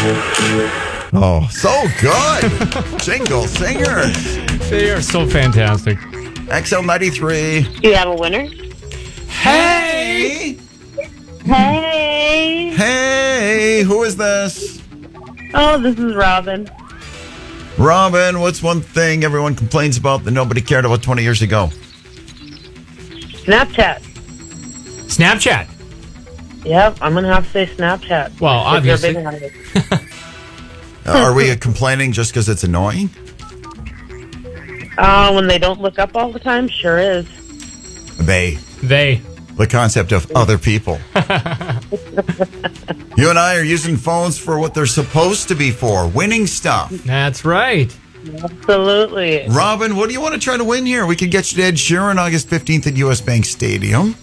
Oh, so good. Jingle singers. They are so fantastic. XL93. Do you have a winner? Hey. Hey. Hey, who is this? Oh, this is Robin. Robin, what's one thing everyone complains about that nobody cared about 20 years ago? Snapchat. Snapchat. Yep, I'm going to have to say Snapchat. Well, If they're obviously. big on it. Are we complaining just because it's annoying? When they don't look up all the time, sure is. They. They. The concept of other people. You and I are using phones for what they're supposed to be for, winning stuff. That's right. Absolutely. Robin, what do you want to try to win here? We could get you to Ed Sheeran August 15th at US Bank Stadium.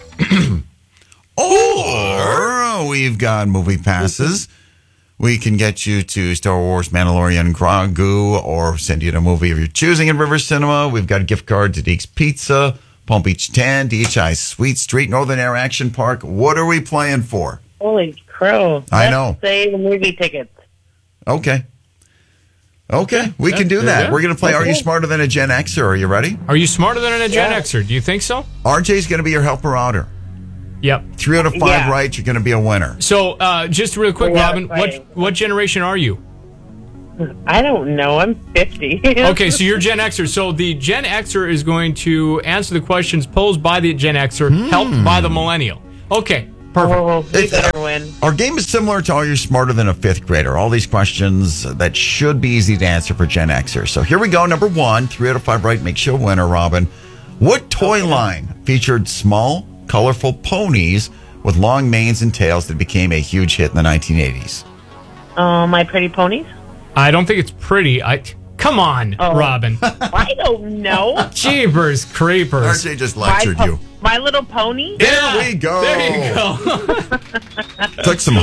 Or we've got movie passes. We can get you to Star Wars, Mandalorian, Grogu, or send you to a movie of your choosing in River Cinema. We've got a gift card to Deke's Pizza, Palm Beach Tan, DHI Sweet Street, Northern Air Action Park. What are we playing for? Holy crow. I know. Let's say the movie tickets. Okay, we can do that. We're going to play Are You Smarter Than a Gen Xer? Are you ready? Are you smarter than a Gen Xer? Do you think so? RJ's going to be your helper outer. Yep. 3 out of 5 right, you're going to be a winner. So, just real quick, Yeah, Robin, right. what generation are you? I don't know. I'm 50. Okay, so you're Gen Xer. So the Gen Xer is going to answer the questions posed by the Gen Xer, helped by the millennial. Okay, perfect. Oh, we better win. Our game is similar to Are You Smarter Than a 5th Grader? All these questions that should be easy to answer for Gen Xers. So here we go. Number 1, 3 out of 5 right makes you a winner, Robin. What toy line featured small, colorful ponies with long manes and tails that became a huge hit in the 1980s? My Pretty Ponies? I don't think it's pretty. Come on, Robin. I don't know. Jeepers creepers. RJ just lectured you. My Little Pony? There we go. There you go. Took some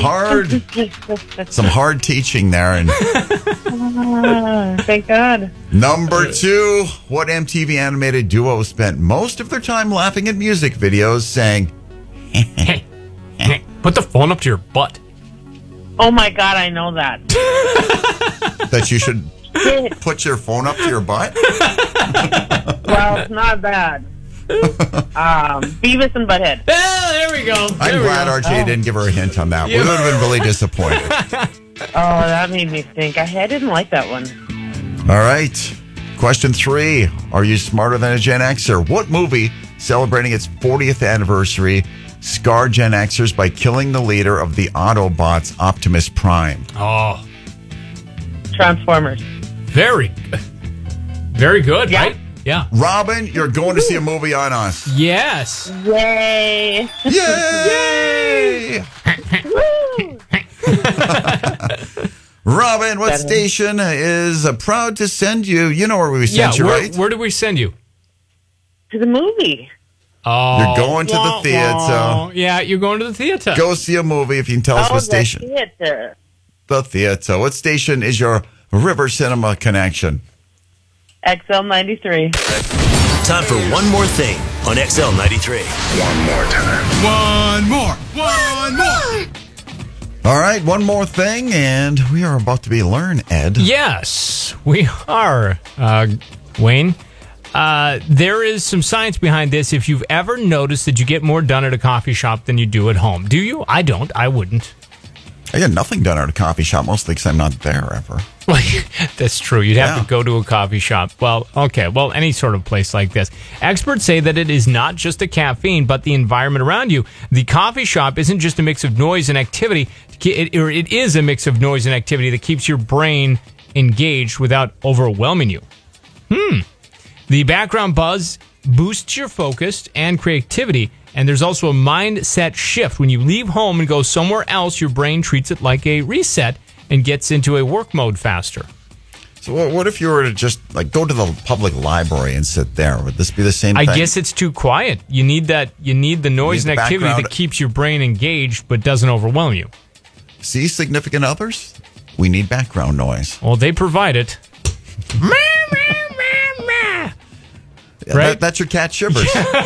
hard teaching there. And Thank God. number 2, what MTV animated duo spent most of their time laughing at music videos saying, Put the phone up to your butt. Oh, my God, I know that. that you should put your phone up to your butt? Well, it's not bad. Beavis and Butthead. Oh, there we go. I'm glad RJ didn't give her a hint on that. We would have been really disappointed. Oh, that made me think. I didn't like that one. All right. Question 3. Are you smarter than a Gen Xer? What movie celebrating its 40th anniversary scarred Gen Xers by killing the leader of the Autobots, Optimus Prime? Oh, Transformers. very good, Yeah. right? Yeah. Robin, you're going to see a movie on us. Yes. Yay. Yay! Woo. Robin, what station is proud to send you? You know where we sent you, right? Where did we send you? To the movie. Oh, You're going to the theater. Yeah, you're going to the theater. Go see a movie if you can tell us what station. The theater. The theater. What station is your River Cinema connection? XL93. Time for one more thing on XL93. One more. All right, one more thing, and we are about to be learn, Ed. Yes, we are, Wayne. There is some science behind this. If you've ever noticed that you get more done at a coffee shop than you do at home. Do you? I don't. I wouldn't. I get nothing done at a coffee shop, mostly because I'm not there ever. That's true. You'd have Yeah. to go to a coffee shop. Well, okay. Well, any sort of place like this. Experts say that it is not just the caffeine, but the environment around you. The coffee shop isn't just a mix of noise and activity. It is a mix of noise and activity that keeps your brain engaged without overwhelming you. The background buzz boosts your focus and creativity. And there's also a mindset shift. When you leave home and go somewhere else, your brain treats it like a reset and gets into a work mode faster. So what if you were to just go to the public library and sit there? Would this be the same thing? I guess it's too quiet. You need the noise You need and the activity background. that keeps your brain engaged but doesn't overwhelm you. See significant others? We need background noise. Well, they provide it. Yeah, Right? that's your cat shivers.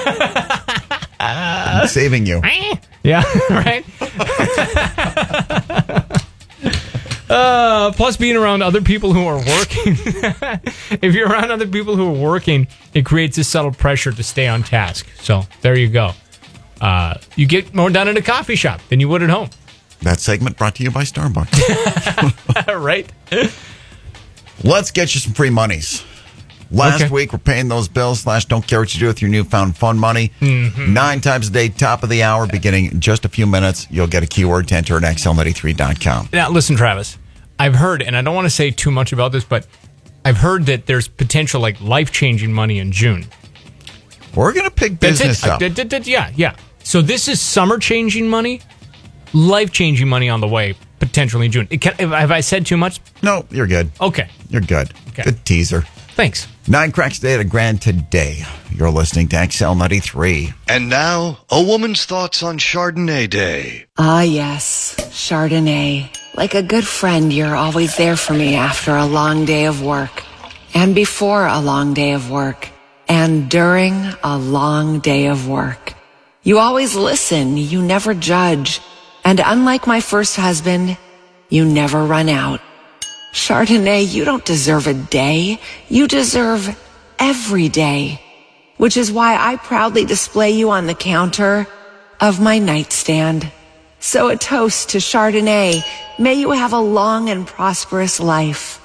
I'm saving you. Yeah, right? Plus, being around other people who are working. If you're around other people who are working, it creates a subtle pressure to stay on task. So there you go. You get more done at a coffee shop than you would at home. That segment brought to you by Starbucks. Right? Let's get you some free monies. Last week, we're paying those bills. Don't care what you do with your newfound fun money. 9 times a day, top of the hour, beginning in just a few minutes. You'll get a keyword to enter at XL93.com. Now, listen, Travis. I've heard, and I don't want to say too much about this, but I've heard that there's potential life-changing money in June. We're going to pick business up. Yeah. So this is summer-changing money, life-changing money on the way, potentially in June. Have I said too much? No, you're good. Okay. You're good. Okay. Good teaser. Thanks. 9 cracks a day at a grand today. You're listening to XL93. And now, a woman's thoughts on Chardonnay Day. Ah, yes, Chardonnay. Like a good friend, you're always there for me after a long day of work, and before a long day of work, and during a long day of work. You always listen, you never judge, and unlike my first husband, you never run out. Chardonnay, you don't deserve a day. You deserve every day, which is why I proudly display you on the counter of my nightstand. So a toast to Chardonnay. May you have a long and prosperous life.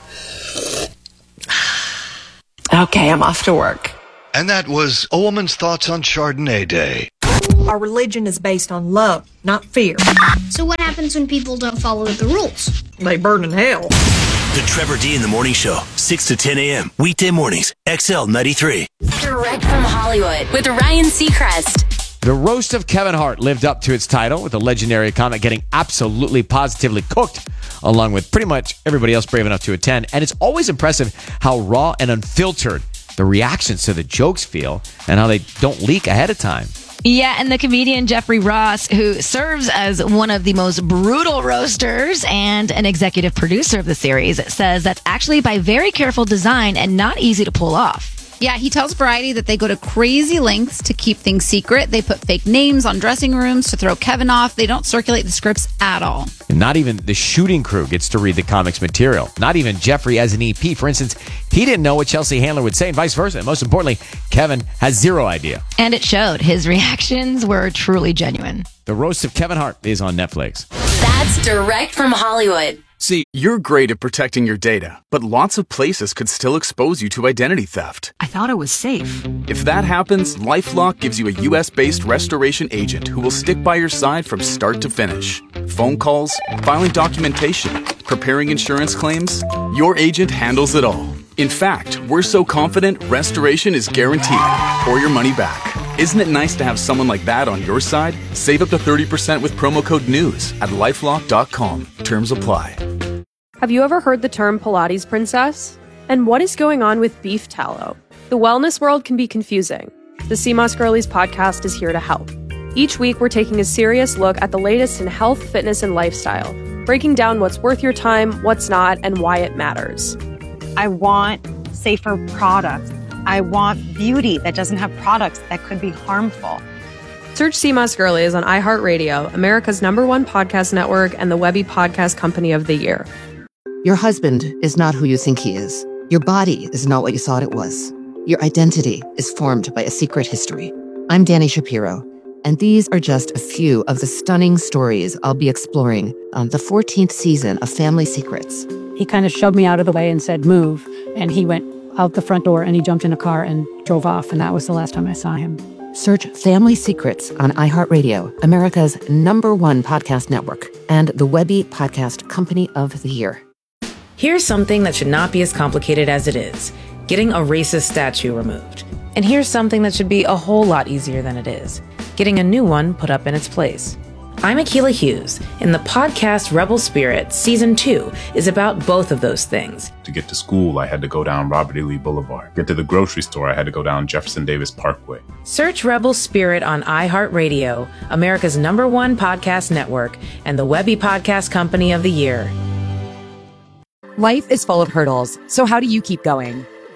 Okay, I'm off to work. And that was a woman's thoughts on Chardonnay Day. Our religion is based on love, not fear. So what happens when people don't follow the rules? They burn in hell. The Trevor D in the Morning Show, 6 to 10 a.m. Weekday mornings, XL 93. Direct from Hollywood with Ryan Seacrest. The roast of Kevin Hart lived up to its title, with the legendary comic getting absolutely positively cooked, along with pretty much everybody else brave enough to attend. And it's always impressive how raw and unfiltered the reactions to the jokes feel and how they don't leak ahead of time. Yeah, and the comedian Jeffrey Ross, who serves as one of the most brutal roasters and an executive producer of the series, says that's actually by very careful design and not easy to pull off. Yeah, he tells Variety that they go to crazy lengths to keep things secret. They put fake names on dressing rooms to throw Kevin off. They don't circulate the scripts at all. And not even the shooting crew gets to read the comic's material. Not even Jeffrey as an EP. For instance, he didn't know what Chelsea Handler would say and vice versa. And most importantly, Kevin has zero idea. And it showed. His reactions were truly genuine. The roast of Kevin Hart is on Netflix. That's direct from Hollywood. See, you're great at protecting your data, but lots of places could still expose you to identity theft. I thought it was safe. If that happens, LifeLock gives you a U.S.-based restoration agent who will stick by your side from start to finish. Phone calls, filing documentation, preparing insurance claims, your agent handles it all. In fact, we're so confident restoration is guaranteed or your money back. Isn't it nice to have someone like that on your side? Save up to 30% with promo code NEWS at LifeLock.com. Terms apply. Have you ever heard the term Pilates princess? And what is going on with beef tallow? The wellness world can be confusing. The CMOS Girlies podcast is here to help. Each week, we're taking a serious look at the latest in health, fitness, and lifestyle, breaking down what's worth your time, what's not, and why it matters. I want safer products. I want beauty that doesn't have products that could be harmful. Search CMOS Girlies on iHeartRadio, America's #1 podcast network, and the Webby Podcast Company of the Year. Your husband is not who you think he is. Your body is not what you thought it was. Your identity is formed by a secret history. I'm Danny Shapiro, and these are just a few of the stunning stories I'll be exploring on the 14th season of Family Secrets. He kind of shoved me out of the way and said, move. And he went out the front door and he jumped in a car and drove off. And that was the last time I saw him. Search Family Secrets on iHeartRadio, America's #1 podcast network, and the Webby Podcast Company of the Year. Here's something that should not be as complicated as it is: getting a racist statue removed. And here's something that should be a whole lot easier than it is: getting a new one put up in its place. I'm Akilah Hughes, and the podcast Rebel Spirit Season 2 is about both of those things. To get to school, I had to go down Robert E. Lee Boulevard. To get to the grocery store, I had to go down Jefferson Davis Parkway. Search Rebel Spirit on iHeartRadio, America's #1 podcast network, and the Webby Podcast Company of the Year. Life is full of hurdles, so how do you keep going?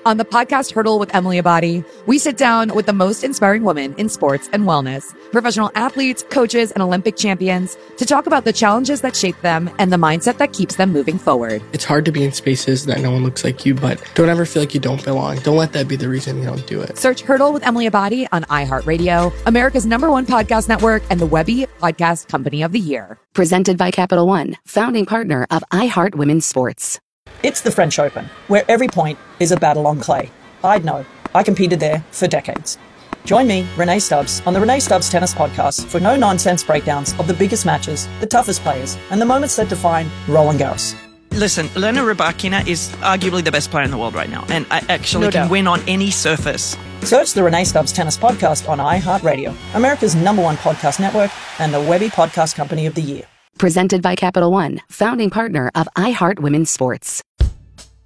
On the podcast Hurdle with Emily Abadi, we sit down with the most inspiring women in sports and wellness, professional athletes, coaches, and Olympic champions to talk about the challenges that shape them and the mindset that keeps them moving forward. It's hard to be in spaces that no one looks like you, but don't ever feel like you don't belong. Don't let that be the reason you don't do it. Search Hurdle with Emily Abadi on iHeartRadio, America's #1 podcast network, and the Webby Podcast Company of the Year. Presented by Capital One, founding partner of iHeart Women's Sports. It's the French Open, where every point is a battle on clay. I'd know. I competed there for decades. Join me, Renee Stubbs, on the Renee Stubbs Tennis Podcast for no-nonsense breakdowns of the biggest matches, the toughest players, and the moments that define Roland Garros. Listen, Elena Rybakina is arguably the best player in the world right now, and I actually No can doubt. win on any surface. Search the Renee Stubbs Tennis Podcast on iHeartRadio, America's #1 podcast network, and the Webby Podcast Company of the Year. Presented by Capital One, founding partner of iHeart Women's Sports.